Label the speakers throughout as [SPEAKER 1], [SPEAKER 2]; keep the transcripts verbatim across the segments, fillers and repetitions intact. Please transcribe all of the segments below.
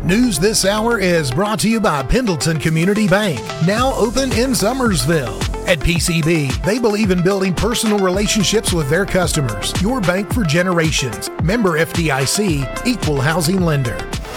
[SPEAKER 1] News this hour is brought to you by Pendleton Community Bank, now open in Summersville. At P C B, they believe in building personal relationships with their customers. Your bank for generations. Member F D I C, Equal Housing Lender.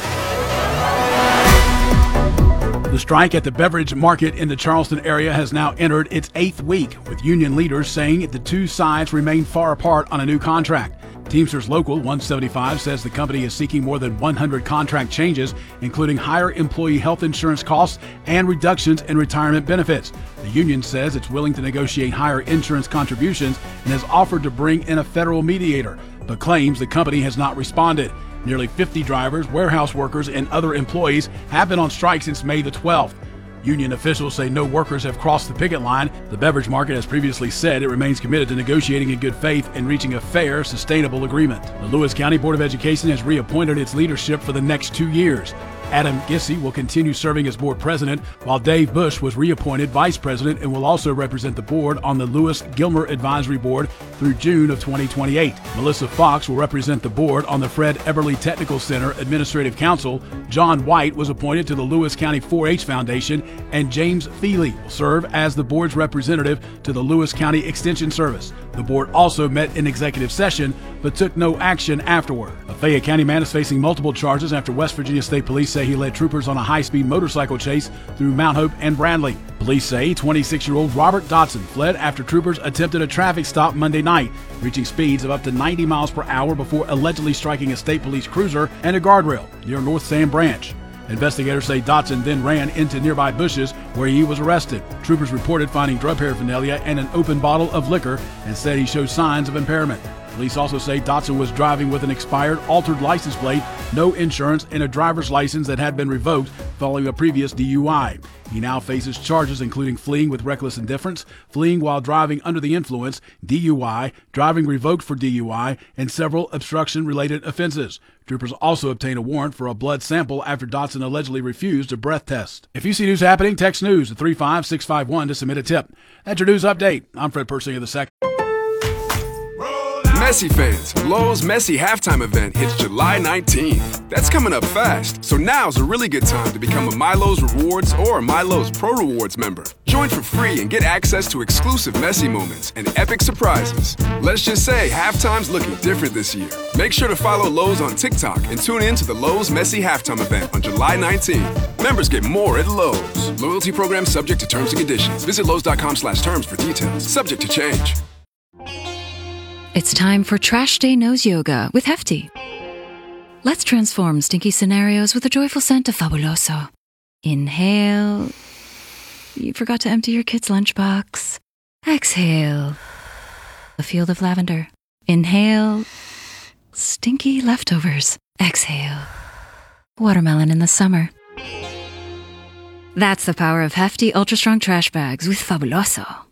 [SPEAKER 2] The strike at the beverage market in the Charleston area has now entered its eighth week, with union leaders saying the two sides remain far apart on a new contract. Teamsters Local one seventy-five says the company is seeking more than one hundred contract changes, including higher employee health insurance costs and reductions in retirement benefits. The union says it's willing to negotiate higher insurance contributions and has offered to bring in a federal mediator, but claims the company has not responded. Nearly fifty drivers, warehouse workers, and other employees have been on strike since May the twelfth. Union officials say no workers have crossed the picket line. The beverage market has previously said it remains committed to negotiating in good faith and reaching a fair, sustainable agreement. The Lewis County Board of Education has reappointed its leadership for the next two years. Adam Gissy will continue serving as board president, while Dave Bush was reappointed vice president and will also represent the board on the Lewis Gilmer Advisory Board through June of twenty twenty-eight. Melissa Fox will represent the board on the Fred Eberly Technical Center Administrative Council. John White was appointed to the Lewis County four H Foundation, and James Feely will serve as the board's representative to the Lewis County Extension Service. The board also met in executive session, but took no action afterward. A Fayette County man is facing multiple charges after West Virginia State Police say he led troopers on a high-speed motorcycle chase through Mount Hope and Bradley. Police say twenty-six-year-old Robert Dotson fled after troopers attempted a traffic stop Monday night, reaching speeds of up to ninety miles per hour before allegedly striking a state police cruiser and a guardrail near North Sand Branch. Investigators say Dotson then ran into nearby bushes where he was arrested. Troopers reported finding drug paraphernalia and an open bottle of liquor and said he showed signs of impairment. Police also say Dotson was driving with an expired, altered license plate, no insurance, and a driver's license that had been revoked following a previous D U I. He now faces charges including fleeing with reckless indifference, fleeing while driving under the influence, D U I, driving revoked for D U I, and several obstruction-related offenses. Troopers also obtained a warrant for a blood sample after Dotson allegedly refused a breath test. If you see news happening, text news at three five six five one to submit a tip. That's your news update. I'm Fred Persinger the second.
[SPEAKER 3] Messi fans, Lowe's Messi halftime event hits July nineteenth. That's coming up fast, so now's a really good time to become a MyLowe's Rewards or a MyLowe's Pro Rewards member. Join for free and get access to exclusive Messi moments and epic surprises. Let's just say halftime's looking different this year. Make sure to follow Lowe's on TikTok and tune in to the Lowe's Messi halftime event on July nineteenth. Members get more at Lowe's. Loyalty program subject to terms and conditions. Visit Lowe's.com slash terms for details. Subject to change.
[SPEAKER 4] It's time for Trash Day Nose Yoga with Hefty. Let's transform stinky scenarios with a joyful scent of Fabuloso. Inhale. You forgot to empty your kid's lunchbox. Exhale. A field of lavender. Inhale. Stinky leftovers. Exhale. Watermelon in the summer. That's the power of Hefty Ultra Strong Trash Bags with Fabuloso.